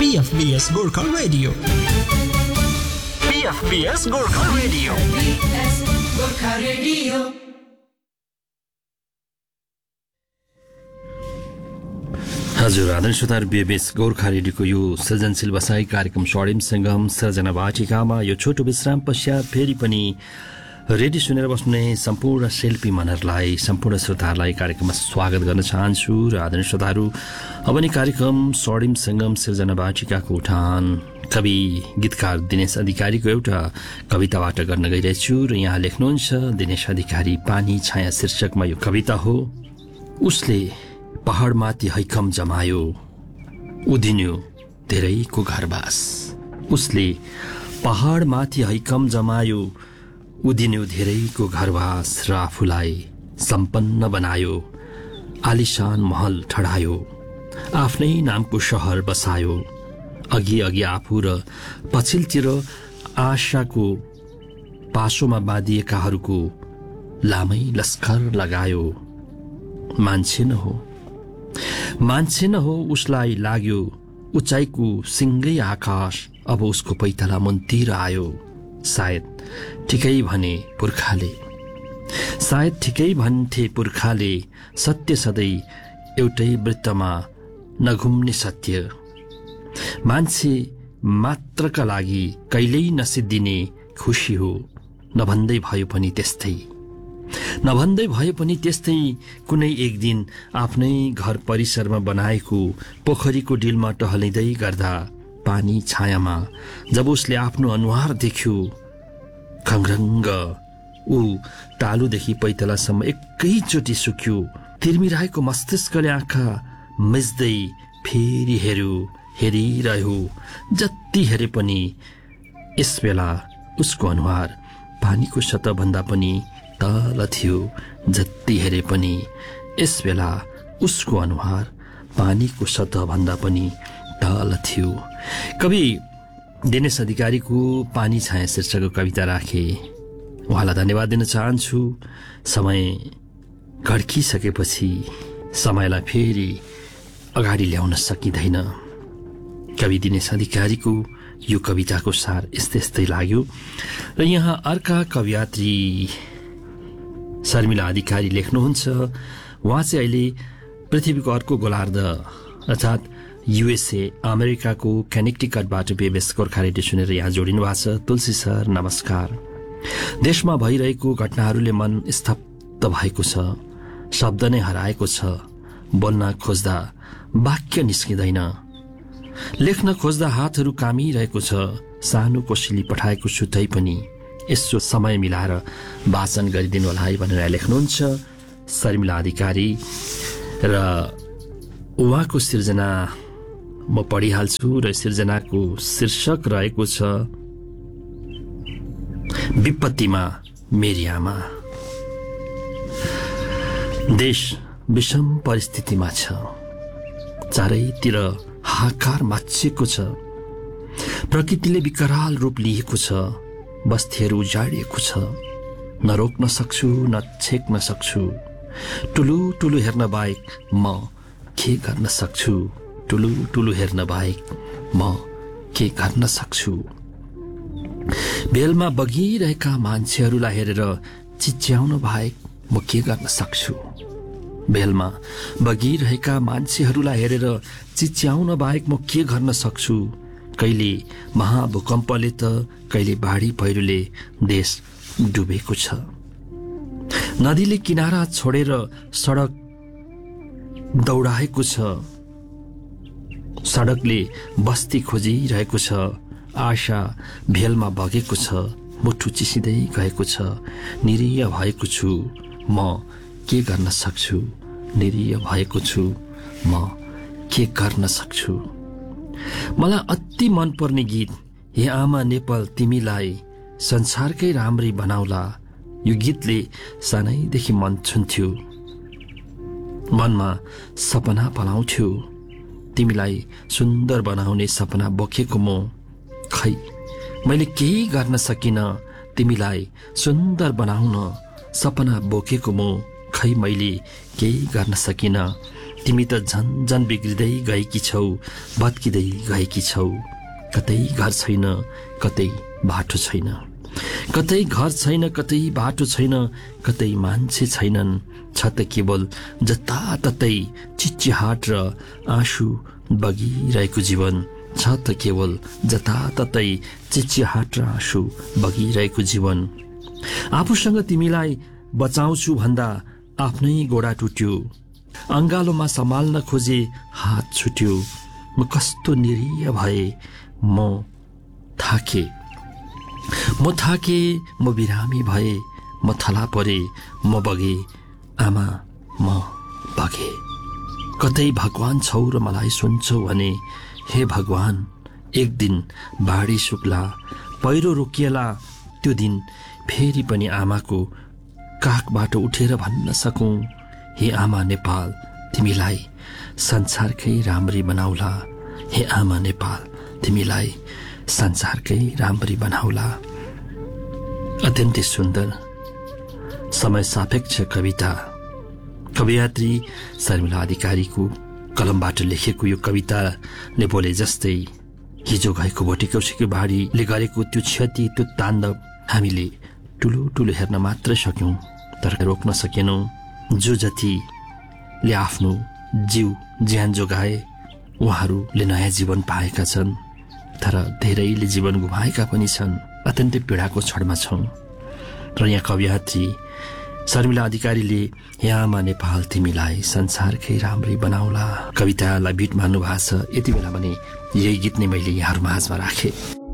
PFBS Gorkha Radio. PFBS Gorkha Radio. PFBS Gorkha Radio. हजुर आदरणीय श्रोताहरु, PFBS Gorkha रेडियोको यो सृजनशील बसाई कार्यक्रम स्वर्णिम सङ्गम सृजना वाटिकामा यो छोटो विश्राम पश्चात फेरि पनि रेडियो सुनेर बस्ने सम्पूर्ण शिल्पी मनहरूलाई, सम्पूर्ण श्रोताहरूलाई कार्यक्रममा स्वागत गर्न चाहन्छु। र आदरणीय श्रोताहरु, अब नि कार्यक्रम स्वर्णिम सङ्गम सृजना वाटिकाको उठान कवि गीतकार दिनेश अधिकारीको एउटा कविताबाट गर्न गइरहेछु। र यहाँ लेख्नुहुन्छ दिनेश अधिकारी, पानी छाया शीर्षकमा यो कविता हो। उसले पहाडमाथि हैकम जमायो, उधिन्यो धेरैको घरबास। उसले पहाडमाथि हैकम जमायो, उधिन्यो धेरैको घरबास। र आफूलाई सम्पन्न बनायो, आलिशान महल ठडायो, आफ्नै नामको शहर बसायो। अघि अघि आफू र पछिल्तिर आशाको पासोमा बाँधिएकाहरूको लामै लस्कर लगायो। मान्छे न हो उसलाई लाग्यो उचाइको सिङ्गै आकाश, अब उसको पैताला मुनतिर आयो। सायद ठिकै भन्थे पुर्खाले, सत्य सधैँ एउटै वृत्तमा नघुम्ने सत्य। मान्छे मात्रका लागि कहिल्यै नसिद्धिने खुसी हो, नभन्दै भयो पनि त्यस्तै कुनै एक दिन आफ्नै घर परिसरमा बनाएको पोखरीको डिलमा टहलिँदै गर्दा पानी छायामा जब उसले आफ्नो अनुहार देख्यो, खङ्ग्रङ्ग ऊ तालुदेखि पैतलासम्म एकैचोटि सुक्यो। तिर्मिरहेको मस्तिष्कले आँखा मिच्दै फेरि हेरिरह्यो। जति हेरे पनि यसबेला उसको अनुहार पानीको सतहभन्दा पनि तल थियो। जति हेरे पनि यसबेला उसको अनुहार पानीको सतहभन्दा पनि तल थियो। कवि दिनेश अधिकारीको पानी छाया शीर्षकको कविता राखे। उहाँलाई धन्यवाद दिन चाहन्छु। समय घड्किसकेपछि समयलाई फेरि अगाडि ल्याउन सकिँदैन। कवि दिनेश अधिकारीको यो कविताको सार यस्तै लाग्यो। र यहाँ अर्का कवयित्री शर्मिला अधिकारी लेख्नुहुन्छ। उहाँ चाहिँ अहिले पृथ्वीको अर्को गोलार्ध अर्थात् USA अमेरिकाको कनेक्टिकटबाट PFBS गोर्खा रेडियो सुनेर यहाँ जोडिनु भएको छ। तुलसी सर नमस्कार। देशमा भइरहेको घटनाहरूले मन स्तब्ध भएको छ, शब्द नै हराएको छ। बोल्न खोज्दा वाक्य निस्किँदैन, लेख्न खोज्दा हातहरू कामिरहेको छ। सानो कोसेली पठाएको छु तै पनि यसो समय मिलाएर वाचन गरिदिनु होला है भनेर लेख्नुहुन्छ शर्मिला अधिकारी। र उहाँको सिर्जना म पढिहाल्छु। र सिर्जनाको शीर्षक रहेको छ विपत्तिमा मेरी आमा। देश विषम परिस्थितिमा छ, चारैतिर हाहाकार माचिएको छ। प्रकृतिले विकराल रूप लिएको छ, बस्तीहरू उजाडिएको छ। न रोक्न सक्छु न छेक्न सक्छु, टुलु हेर्न बाहेक म के गर्न सक्छु। टुलु हेर्न बाहेक म के गर्न सक्छु। बेलमा बगिरहेका मान्छेहरूलाई हेरेर चिच्याउन बाहेक म के गर्न सक्छु। बेलमा बगिरहेका मान्छेहरूलाई हेरेर चिच्याउन बाहेक म के गर्न सक्छु। कहिले महाभूकम्पले त कहिले बाढी पहिरोले देश डुबेको छ। नदीले किनारा छोडेर सडक दौडाएको छ। सडकले बस्ती खोजिरहेको छ। आशा भेलमा बगेको छ, मुठु चिसिँदै गएको छ। निरीह भएको छु म के गर्न सक्छु। निरीह भएको छु म के गर्न सक्छु। मलाई अति मनपर्ने गीत हे आमा नेपाल तिमीलाई संसारकै राम्रै बनाउला। यो गीतले सानैदेखि मन छुन्थ्यो, मनमा सपना पलाउँथ्यो। तिमीलाई सुन्दर बनाउने सपना बोकेको म, खै मैले केही गर्न सकिन। तिमीलाई सुन्दर बनाउन सपना बोकेको म, खै मैले केही गर्न सकिन। तिमी त झन् झन् बिग्रिँदै गएकी छौ, भत्किँदै गएकी छौ। कतै घर छैन, कतै बाटो छैन, कतै घर छैन, कतै बाटो छैन, कतै मान्छे छैनन्। छ त केवल जताततै चिच्चिहाट र आँसु बगिरहेको जीवन। छ त केवल जताततै चिच्चिहाट र आँसु बगिरहेको जीवन। आफूसँग तिमीलाई बचाउँछु भन्दा आफ्नै गोडा टुट्यो, अङ्गालोमा सम्हाल्न खोजे हात छुट्यो। म कस्तो निरीह भए, म थाके, म बिरामी भए, म थला परे, म बगे, आमा म बगे। कतै भगवान छौ र मलाई सुन्छौ भने, हे भगवान एक दिन बाढी सुक्ला, पहिरो रोकिएला, त्यो दिन फेरि पनि आमाको काखबाट उठेर भन्न सकौँ, हे आमा नेपाल तिमीलाई संसारकै राम्री बनाउला। हे आमा नेपाल तिमीलाई संसारकै राम्री बनाउला। अत्यन्तै सुन्दर समय सापेक्ष कविता कवयित्री शर्मिला अधिकारीको कलमबाट लेखेको यो कविताले बोले जस्तै हिजो गएको भोटेकौसीको बाढीले गरेको त्यो क्षति, त्यो ताण्डव हामीले ठुलो ठुलो हेर्न मात्र सक्यौं, तर रोक्न सकेनौं। जो जतिले आफ्नो जीव ज्यान जोगाए उहाँहरूले नयाँ जीवन पाएका छन्, तर धेरैले जीवन गुमाएका पनि छन्। अत्यन्तै पीडाको क्षणमा छौं र यहाँ कवयित्री शर्मिला अधिकारीले हे आमा नेपाल तिमीलाई संसारकै राम्रै बनाउला कवितालाई बिट मार्नु भएको छ। यति बेला भने यही गीत नै मैले यहाँहरू माझमा राखेँ।